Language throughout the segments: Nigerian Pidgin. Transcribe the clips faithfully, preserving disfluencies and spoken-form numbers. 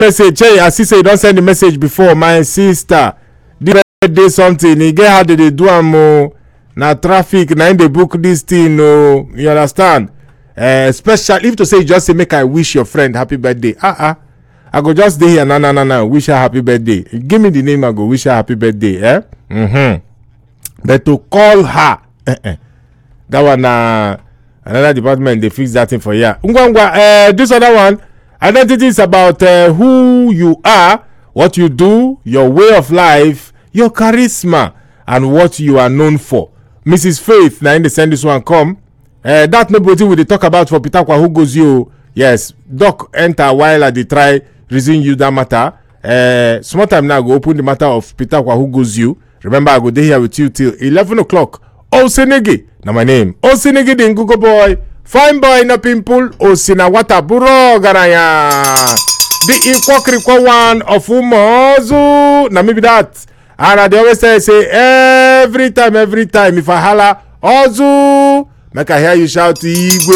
message. Hey, I see say you don't send the message before. My sister, the birthday something. He get how they do am o. Na traffic. Na in the book this thing. No, you understand? Uh, special if to say you just say make I wish your friend happy birthday. Ah uh, ah, uh, I go just stay here. Na na na na. Wish her happy birthday. Give me the name. I go wish her happy birthday. Eh? Mm-hmm. But to call her, uh-uh. that one uh, another department they fix that thing for you. Uh, this other one. Identity is about uh, who you are, what you do, your way of life, your charisma, and what you are known for. Missus Faith, now in the send this one come. Uh, that nobody will they talk about for Pitakwa who goes you. Yes, Doc enter while I they try reason you that matter. Uh, small time now go open the matter of Pitakwa who goes you. Remember I go there here with you till eleven o'clock. Osenegi, now my name. Osenegi the Google boy. Fine boy na pimple Osinawata buro garaya. The equal one of Umozu. Na maybe that. And they always say, say every time, every time if I holla Ozu, make I hear you shout Igwe.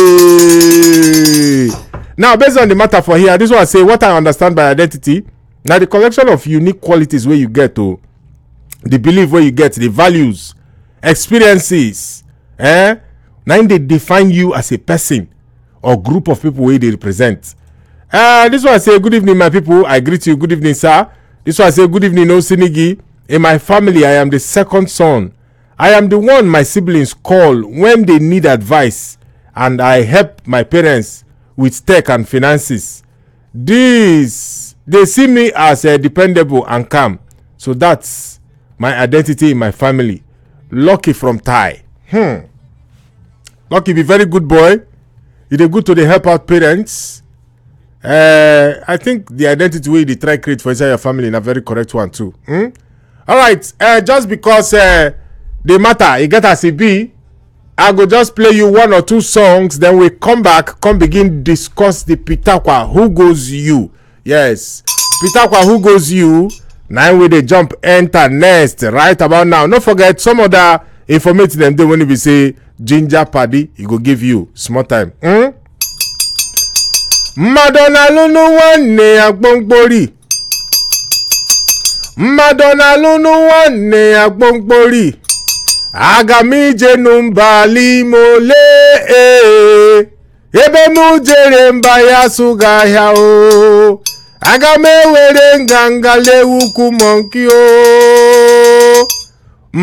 Now based on the matter for here, this one I say what I understand by identity. Now the collection of unique qualities where you get to the belief where you get, the values, experiences, eh? Now they define you as a person or group of people where they represent. Uh, this one I say good evening my people. I greet you. Good evening sir. This one I say good evening Osinigi. In my family I am the second son. I am the one my siblings call when they need advice, and I help my parents with tech and finances. This they see me as a dependable and calm. So that's my identity in my family. Lucky from Thai. Hmm. Lucky be very good boy. It is good to the help out parents. Uh, I think the identity way they try create for inside your family is a very correct one too. Hmm? All right. Uh, just because uh, the matter you get as it be, I go just play you one or two songs. Then we come back, come begin discuss the Pitakwa who goes you. Yes, Pitakwa who goes you. Now we they jump enter next right about now. Don't forget some other information them they when we say. Ginger paddy, he go give you small time. Hmm? Madonna lunu wane agbongbori. Madonna lunu wane agbongbori. Agami jenumba limole. Ebe mu jere mba ya suga ya o. Agame were nganga lewu ku monkey o.